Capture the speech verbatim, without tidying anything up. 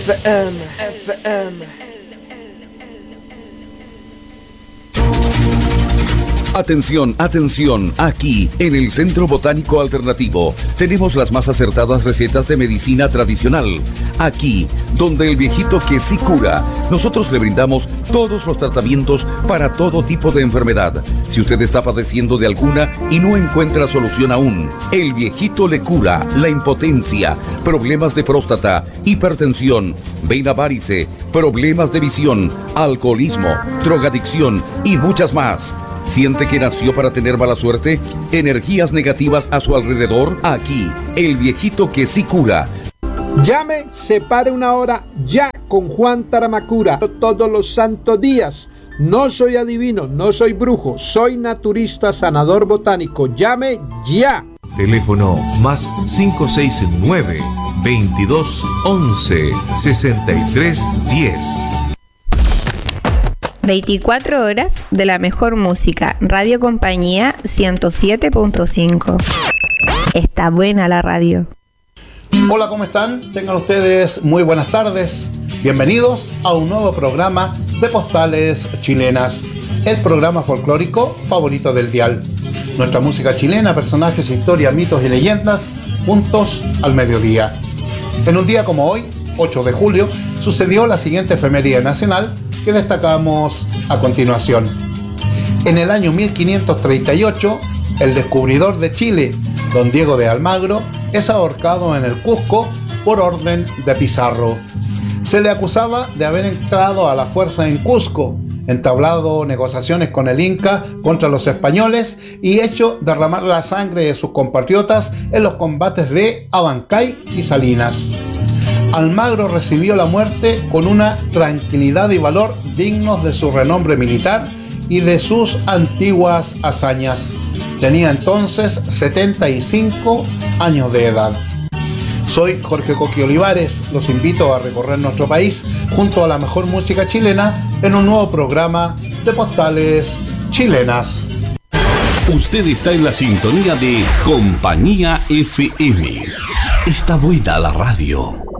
F M, F M. Atención, atención, aquí en el Centro Botánico Alternativo tenemos las más acertadas recetas de medicina tradicional. Aquí, donde el viejito que sí cura, nosotros le brindamos todos los tratamientos para todo tipo de enfermedad. Si usted está padeciendo de alguna y no encuentra solución aún, el viejito le cura la impotencia, problemas de próstata, hipertensión, vena varice, problemas de visión, alcoholismo, drogadicción y muchas más. ¿Siente que nació para tener mala suerte? ¿Energías negativas a su alrededor? Aquí, el viejito que sí cura. Llame, separe una hora ya con Juan Taramacura todos los santos días. No soy adivino, no soy brujo, soy naturista, sanador botánico. Llame ya. Teléfono más cinco seis nueve, veintidós, once, sesenta y tres, diez. veinticuatro horas de la mejor música. Radio Compañía ciento siete punto cinco. Está buena la radio. Hola, ¿cómo están? Tengan ustedes muy buenas tardes. Bienvenidos a un nuevo programa de Postales Chilenas, el programa folclórico favorito del dial. Nuestra música chilena, personajes, historias, mitos y leyendas, juntos al mediodía. En un día como hoy, ocho de julio, sucedió la siguiente efeméride nacional que destacamos a continuación. En el año mil quinientos treinta y ocho, el descubridor de Chile, don Diego de Almagro, es ahorcado en el Cusco por orden de Pizarro. Se le acusaba de haber entrado a la fuerza en Cusco, entablado negociaciones con el Inca contra los españoles y hecho derramar la sangre de sus compatriotas en los combates de Abancay y Salinas. Almagro recibió la muerte con una tranquilidad y valor dignos de su renombre militar y de sus antiguas hazañas. Tenía entonces setenta y cinco años de edad. Soy Jorge Coqui Olivares, los invito a recorrer nuestro país junto a la mejor música chilena en un nuevo programa de Postales Chilenas. Usted está en la sintonía de Compañía F M. Está buena la radio.